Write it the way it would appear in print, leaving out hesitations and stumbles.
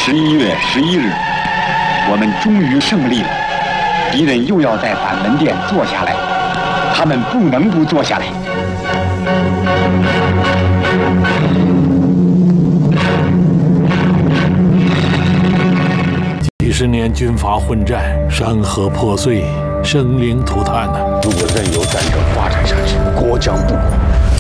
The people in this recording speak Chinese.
11月11日，我们终于胜利了。敌人又要在板门店坐下来，他们不能不坐下来。 几十年军阀混战，山河破碎，生灵涂炭呐！ 如果任由战争发展下去，国将不保。